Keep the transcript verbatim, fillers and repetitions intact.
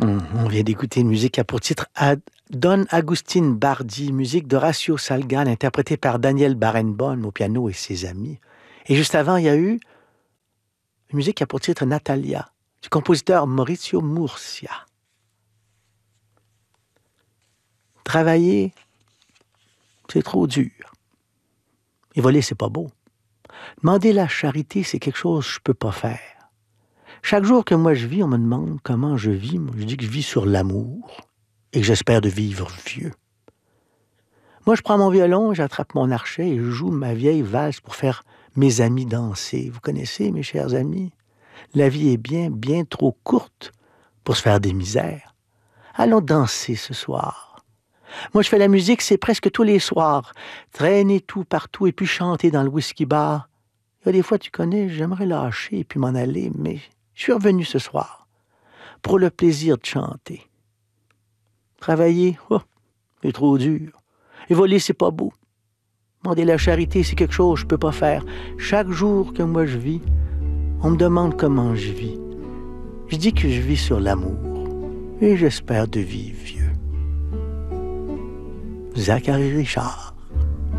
Hum, on vient d'écouter une musique qui a pour titre Ad- Don Agustin Bardi, musique d'Horacio Salgan, interprétée par Daniel Barenboim au piano et ses amis. Et juste avant, il y a eu une musique qui a pour titre Natalia, du compositeur Maurizio Murcia. Travailler, c'est trop dur. Et voler, c'est pas beau. Demander la charité, c'est quelque chose que je peux pas faire. Chaque jour que moi je vis, on me demande comment je vis. Moi, je dis que je vis sur l'amour et que j'espère de vivre vieux. Moi, je prends mon violon, j'attrape mon archet et je joue ma vieille valse pour faire mes amis danser. Vous connaissez, mes chers amis? La vie est bien, bien trop courte pour se faire des misères. Allons danser ce soir. Moi, je fais la musique, c'est presque tous les soirs. Traîner tout partout et puis chanter dans le whisky bar. Il y a des fois, tu connais, j'aimerais lâcher et puis m'en aller, mais je suis revenu ce soir pour le plaisir de chanter. Travailler, oh, c'est trop dur. Et voler, c'est pas beau. Demander la charité, c'est quelque chose que je peux pas faire. Chaque jour que moi je vis, on me demande comment je vis. Je dis que je vis sur l'amour et j'espère de vivre vieux. Zachary Richard.